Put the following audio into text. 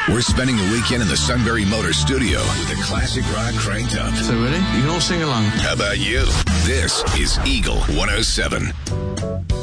We're spending the weekend in the Sunbury Motors studio with the classic rock cranked up. So ready? You can all sing along. How about you? This is Eagle 107.